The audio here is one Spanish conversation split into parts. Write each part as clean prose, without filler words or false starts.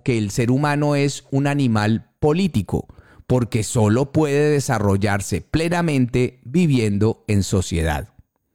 que el ser humano es un animal político, porque solo puede desarrollarse plenamente viviendo en sociedad.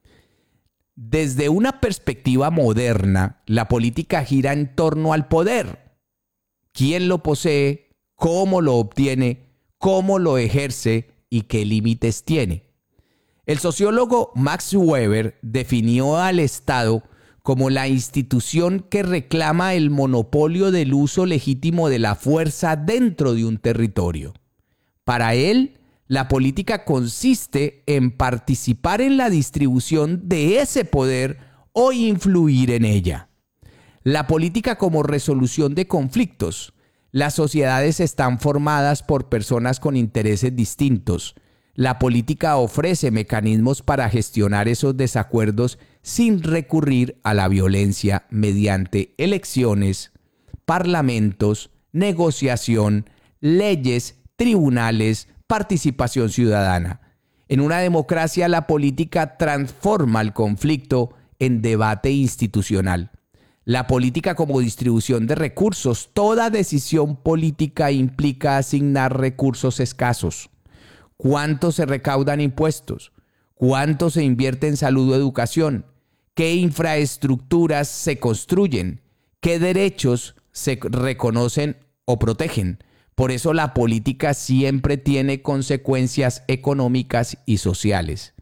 Desde una perspectiva moderna, la política gira en torno al poder. ¿Quién lo posee? ¿Cómo lo obtiene? ¿Cómo lo ejerce? ¿Y qué límites tiene? El sociólogo Max Weber definió al Estado como la institución que reclama el monopolio del uso legítimo de la fuerza dentro de un territorio. Para él, la política consiste en participar en la distribución de ese poder o influir en ella. La política como resolución de conflictos. Las sociedades están formadas por personas con intereses distintos. La política ofrece mecanismos para gestionar esos desacuerdos sin recurrir a la violencia mediante elecciones, parlamentos, negociación, leyes, tribunales, participación ciudadana. En una democracia, la política transforma el conflicto en debate institucional. La política como distribución de recursos. Toda decisión política implica asignar recursos escasos. ¿Cuánto se recaudan impuestos? ¿Cuánto se invierte en salud o educación? ¿Qué infraestructuras se construyen? ¿Qué derechos se reconocen o protegen? Por eso la política siempre tiene consecuencias económicas y sociales.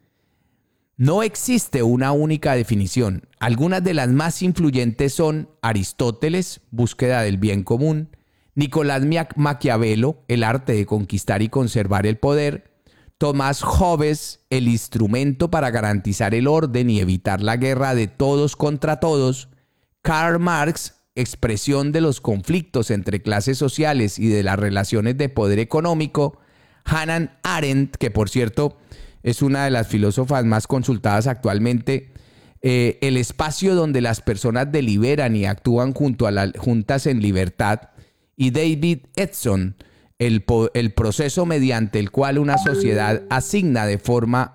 No existe una única definición. Algunas de las más influyentes son Aristóteles, Búsqueda del bien común; Nicolás Maquiavelo, El arte de conquistar y conservar el poder; Tomás Hobbes, El instrumento para garantizar el orden y evitar la guerra de todos contra todos; Karl Marx, Expresión de los conflictos entre clases sociales y de las relaciones de poder económico; Hannah Arendt, que por cierto es una de las filósofas más consultadas actualmente, El espacio donde las personas deliberan y actúan juntas en libertad; y David Edson, el proceso mediante el cual una sociedad asigna de forma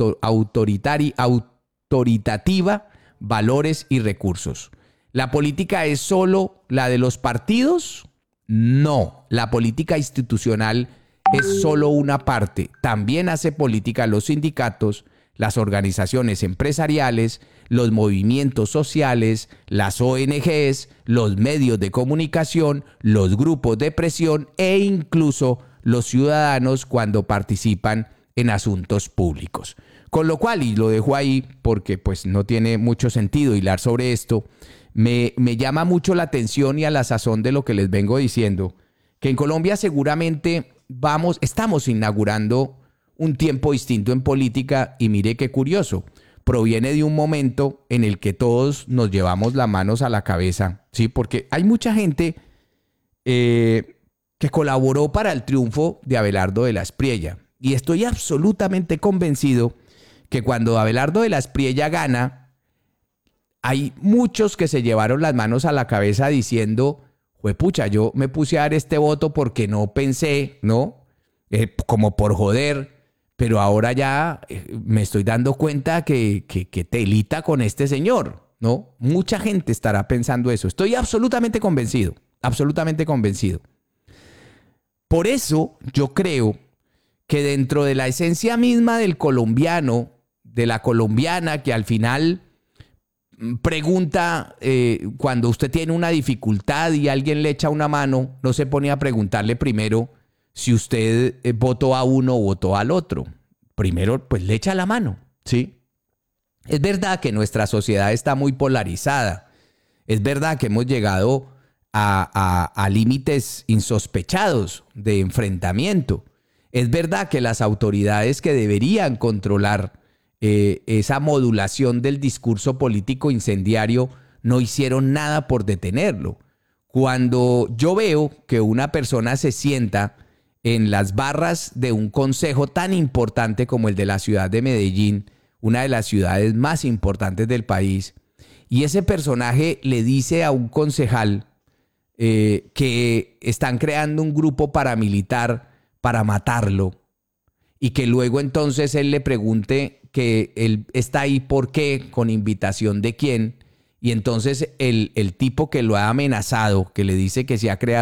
autoritativa valores y recursos. ¿La política es solo la de los partidos? No, la política institucional es solo una parte. También hace política los sindicatos, las organizaciones empresariales, los movimientos sociales, las ONGs, los medios de comunicación, los grupos de presión e incluso los ciudadanos cuando participan en asuntos públicos. Con lo cual, y lo dejo ahí porque pues no tiene mucho sentido hilar sobre esto, me llama mucho la atención y a la sazón de lo que les vengo diciendo, que en Colombia seguramente estamos inaugurando un tiempo distinto en política, y mire qué curioso, proviene de un momento en el que todos nos llevamos las manos a la cabeza, ¿sí? Porque hay mucha gente que colaboró para el triunfo de Abelardo de la Espriella, y estoy absolutamente convencido que cuando Abelardo de la Espriella gana, hay muchos que se llevaron las manos a la cabeza diciendo, juepucha, yo me puse a dar este voto porque no pensé, ¿no? Como por joder, pero ahora ya me estoy dando cuenta que telita con este señor, ¿no? Mucha gente estará pensando eso. Estoy absolutamente convencido, absolutamente convencido. Por eso yo creo que dentro de la esencia misma del colombiano, de la colombiana, que al final pregunta, cuando usted tiene una dificultad y alguien le echa una mano, no se pone a preguntarle primero si usted votó a uno o votó al otro. Primero, pues le echa la mano, ¿sí? Es verdad que nuestra sociedad está muy polarizada. Es verdad que hemos llegado a límites insospechados de enfrentamiento. Es verdad que las autoridades que deberían controlar esa modulación del discurso político incendiario no hicieron nada por detenerlo. Cuando yo veo que una persona se sienta en las barras de un consejo tan importante como el de la ciudad de Medellín, una de las ciudades más importantes del país, y ese personaje le dice a un concejal que están creando un grupo paramilitar para matarlo, y que luego entonces él le pregunte que él está ahí por qué, con invitación de quién, y entonces el tipo que lo ha amenazado, que le dice que se ha creado